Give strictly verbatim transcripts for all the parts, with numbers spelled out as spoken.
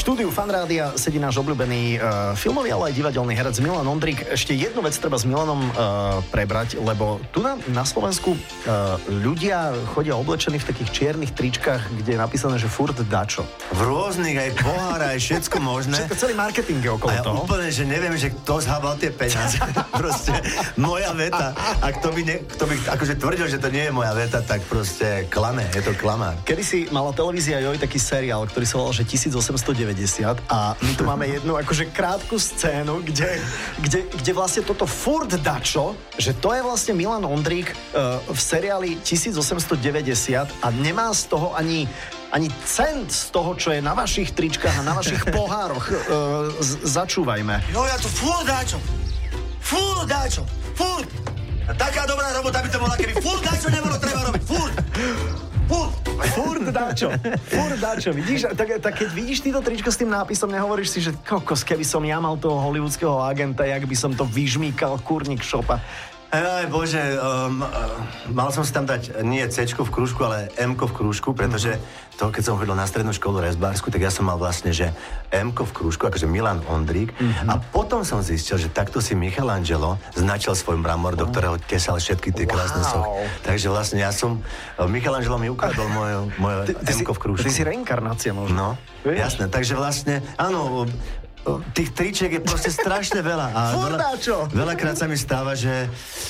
štúdiu Fanrádia sedí náš obľúbený uh, filmový, ale aj divadelný herec Milan Ondrík. Ešte jednu vec treba s Milanom uh, prebrať, lebo tu na, na Slovensku uh, ľudia chodia oblečení v takých čiernych tričkách, kde je napísané, že furt dačo. V rôznych, aj pohára, aj všetko možné. Všetko, celý marketing je okolo a ja toho. úplne, že neviem, že kto zhábal tie peniaze. Proste moja veta. A kto by, ne, kto by akože tvrdil, že to nie je moja veta, tak proste klame, je to klamár. Kedy si mala televízia Joj taký seriál, ktorý sa volal, že tisícosemstodeväťdesiat a my tu máme jednu akože krátku scénu, kde, kde, kde vlastne toto furt dačo, že to je vlastne Milan Ondrík uh, v seriáli tisícosemstodeväťdesiat a nemá z toho ani ani cent z toho, čo je na vašich tričkách a na vašich pohároch. Uh, z- začúvajme. No ja tu furt dáčo. Furt dáčo. Furt. A taká dobrá robota by to bola, keby furt dáčo nebolo treba robiť. Furt. Furt. Furt dáčo. Furt dáčo. Vidíš? Tak, tak keď vidíš týto tričko s tým nápisom, nehovoríš si, že kokos, keby som ja mal toho hollywoodského agenta, jak by som to vyžmýkal, kurník šopa. Aj bože, um, mal som si tam dať nie C-čko v krúžku, ale M-ko v krúžku, pretože to, keď som chodil na strednú školu rezbársku, tak ja som mal vlastne, že M-ko v krúžku, akože Milan Ondrík. Mm-hmm. A potom som zistil, že takto si Michelangelo značil svoj mramor, do ktorého tesal všetky tie krásne Wow. sochy. Takže vlastne ja som, Michelangelo mi ukradol moje, moje M-ko v krúžku. Ty si reinkarnácia možno. No, jasné. Takže vlastne, áno, tých tričiek je proste strašne veľa. A veľa, veľakrát sa mi stáva, že,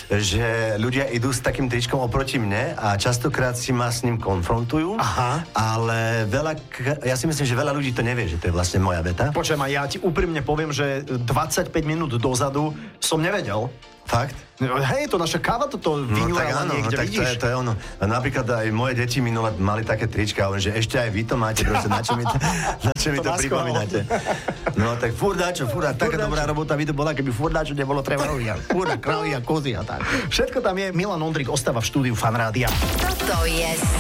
že ľudia idú s takým tričkom oproti mne a častokrát si ma s ním konfrontujú. Aha. Ale veľa, ja si myslím, že veľa ľudí to nevie, že to je vlastne moja veta. Počujem, a ja ti úprimne poviem, že dvadsaťpäť minút dozadu som nevedel. Fakt? Hej, to naša káva toto vyňurala no, niekde, tak vidíš? To je, to je ono. Napríklad aj moje deti minule mali také trička, ale že ešte aj vy to máte, proste, na čo mi to, na čo mi to, to pripomínate. No tak furt dáčo, furt, taká dobrá robota by to bola, keby furt dáčo nebolo treba robiť. Furt kravy a kozy a tak. Všetko tam je, Milan Ondrík ostáva v štúdiu Fanrádia. Toto je